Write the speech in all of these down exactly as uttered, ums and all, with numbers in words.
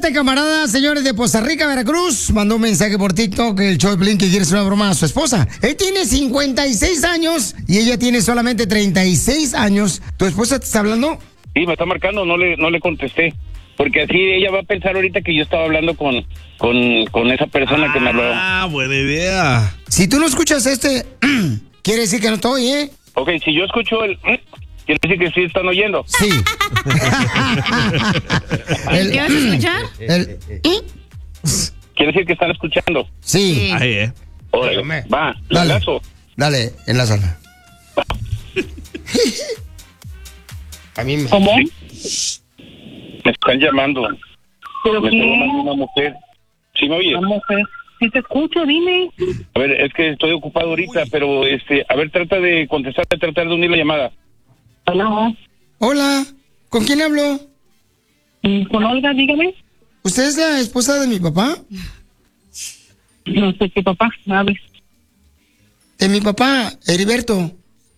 este camarada, señores, de Poza Rica, Veracruz, mandó un mensaje por TikTok, el show de Piolín, que quiere hacer una broma a su esposa. Él tiene cincuenta y seis años y ella tiene solamente treinta y seis años. ¿Tu esposa te está hablando? Sí, me está marcando, no le, no le contesté. Porque así ella va a pensar ahorita que yo estaba hablando con, con, con esa persona ah, que me habló. Ah, buena idea. Si tú no escuchas este, quiere decir que no estoy, ¿eh? Ok, si yo escucho el... ¿Quiere decir que sí están oyendo? Sí. el, ¿Qué vas a escuchar? El, ¿Quiere decir que están escuchando? Sí. sí. Ahí, eh. Órale, va, dale, enlazo. Dale, enlázala. A mí me... ¿Cómo? Me están llamando. ¿Pero me qué? está llamando una mujer. ¿Sí me oyes? Una mujer. Si te escucho, dime. A ver, es que estoy ocupado ahorita, pero este, a ver, trata de contestar, tratar de unir la llamada. Hola. Hola, ¿con quién hablo? Con Olga, dígame. ¿Usted es la esposa de mi papá? No sé qué papá, hable. De mi papá, Heriberto.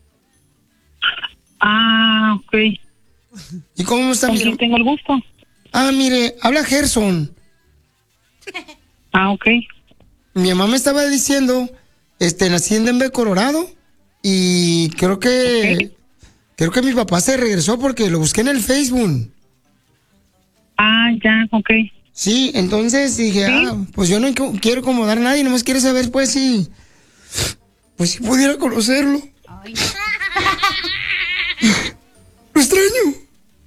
Ah, ok. ¿Y cómo está ¿Con mi quién tengo el gusto? Ah, mire, habla Gerson. Ah, ok. Mi mamá me estaba diciendo, este, nací en Denver, Colorado, y creo que, okay. creo que mi papá se regresó porque lo busqué en el Facebook. Ah, ya, ok. Sí, entonces dije, ¿sí? ah, pues yo no quiero incomodar a nadie, nomás quiero saber, pues, si, pues, si pudiera conocerlo. Ay. Lo extraño.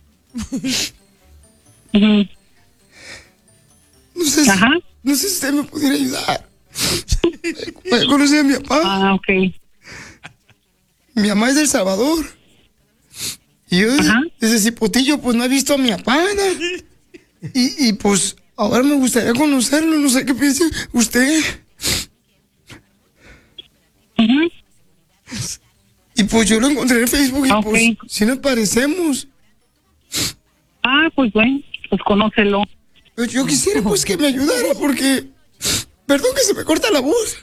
Uh-huh. No sé si, Ajá. no sé si usted me pudiera ayudar. Para conocer a mi papá. Ah, ok. Mi mamá es de El Salvador. Y yo desde, desde Cipotillo, pues no he visto a mi papá, ¿no? Y, y pues ahora me gustaría conocerlo, no sé qué piensa usted. Uh-huh. Y pues yo lo encontré en Facebook y okay. pues sí nos parecemos. Ah, pues bueno, pues conócelo. Pero yo quisiera pues que me ayudara porque... Perdón que se me corta la voz.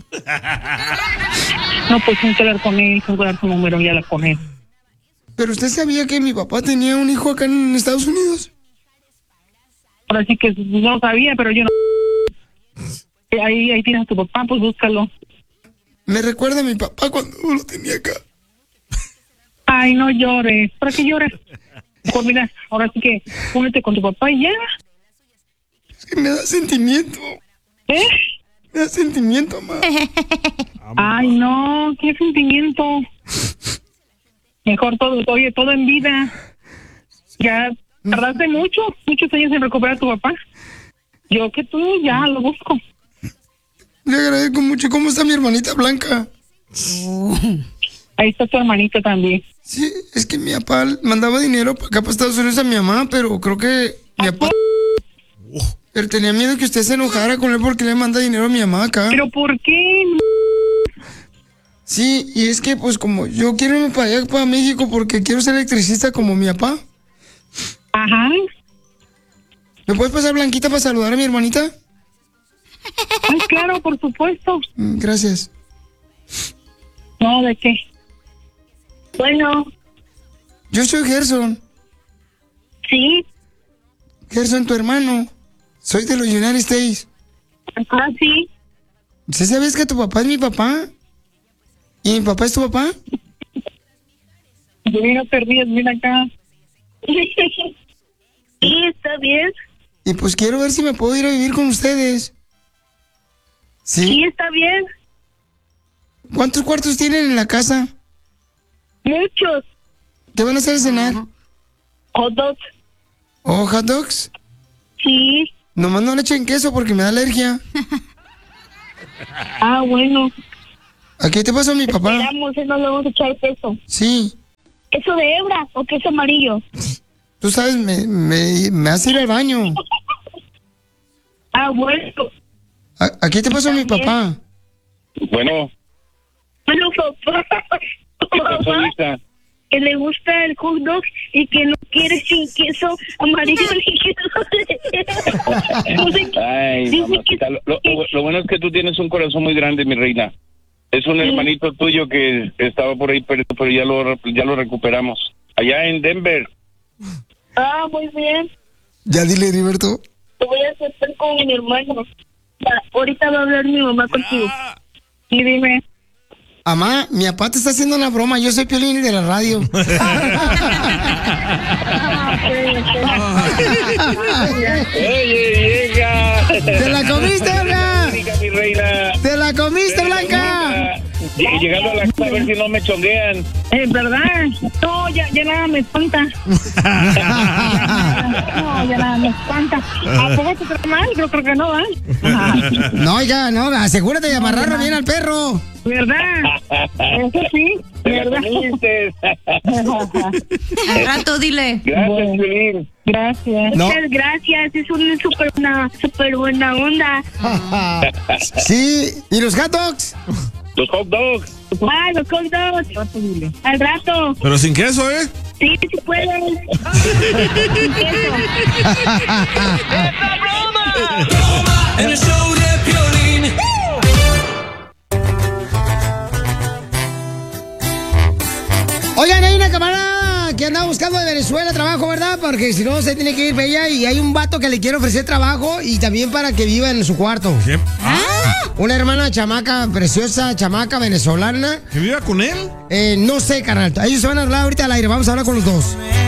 No, pues tengo que hablar con él, tengo que dar su número y hablar con él. Pero usted sabía que mi papá tenía un hijo acá en Estados Unidos. Ahora sí que no sabía, pero yo no... Ahí, ahí tienes a tu papá, pues búscalo. Me recuerda a mi papá cuando lo tenía acá. Ay, no llores. ¿Para qué llores? Pues mira, ahora sí que únete con tu papá y ya. Es que me da sentimiento. ¿Eh? Me da sentimiento, mamá. Ay, no, qué sentimiento. Mejor todo, oye, todo en vida. Ya tardaste mucho, muchos años en recuperar a tu papá. Yo que tú ya lo busco. Le agradezco mucho. ¿Cómo está mi hermanita Blanca? Ahí está tu hermanita también. Sí, es que mi papá mandaba dinero para acá, para Estados Unidos a mi mamá, pero creo que mi papá... Pero tenía miedo que usted se enojara con él porque le manda dinero a mi mamá acá. ¿Pero por qué? Sí, y es que pues como yo quiero irme para allá, para México, porque quiero ser electricista como mi papá. Ajá. ¿Me puedes pasar, Blanquita, para saludar a mi hermanita? Ay, claro, por supuesto. Gracias. No, ¿de qué? Bueno. Yo soy Gerson. Sí. Gerson, tu hermano. Soy de los United States. Ah, sí. ¿Sí sabes que tu papá es mi papá? ¿Y mi papá es tu papá? Yo no perdí, mira acá. Sí, está bien. Y pues quiero ver si me puedo ir a vivir con ustedes. Sí. Sí, está bien. ¿Cuántos cuartos tienen en la casa? Muchos. ¿Qué van a hacer a cenar? Hot dogs. ¿Oh, hot dogs? Sí. Nomás no le echen queso porque me da alergia. Ah, bueno. ¿A qué te pasó mi papá? Esperamos, no le vamos a echar queso. Sí. ¿Queso de hebra o queso amarillo? Tú sabes, me, me, me hace ir al baño. Ah, bueno. ¿A, ¿a qué te pasó mi papá? Bueno. Bueno, papá. Papá, que le gusta el hot dog y que no quiere sin queso amarillo ni queso de... Ay, mamacita, lo, lo, lo bueno es que tú tienes un corazón muy grande, mi reina. Es un sí. hermanito tuyo que estaba por ahí perdido, pero ya lo, ya lo recuperamos. Allá en Denver. Ah, muy bien. Ya dile, Heriberto. Te voy estar con mi hermano. Ya, ahorita va a hablar mi mamá contigo. Y dime. Mamá, mi papá te está haciendo una broma. Yo soy Piolín de la radio. Oye, llega. ¿Te la comiste, Blanca? Mi reina. ¿Te la comiste, Blanca? Lleg- Llegando a la casa a ver si no me chonguean. Es verdad. No, ya, ya nada me espanta. No, ya nada me espanta. ¿A poco te trae mal? Yo creo que no, ¿eh? No, ya, no, asegúrate de amarrarlo bien al perro. ¿Verdad? Eso sí, Te la ¿verdad? comiste. Al rato dile. Gracias, Piolín. Gracias. No. Muchas gracias. Es una súper una super buena onda. Sí, ¿y los hot dogs? Los hot dogs. Ah, los hot dogs. Al rato. Pero sin queso, ¿eh? Sí, si puedes. Sin queso. En el show de Piolín. Oigan, hay una camarada que anda buscando de Venezuela trabajo, ¿verdad? Porque si no se tiene que ir para allá y hay un vato que le quiere ofrecer trabajo y también para que viva en su cuarto. ¿Qué? Ah, Una hermana chamaca, preciosa, chamaca venezolana. ¿que viva con él? Eh, no sé, carnal. Ellos se van a hablar ahorita al aire. Vamos a hablar con los dos.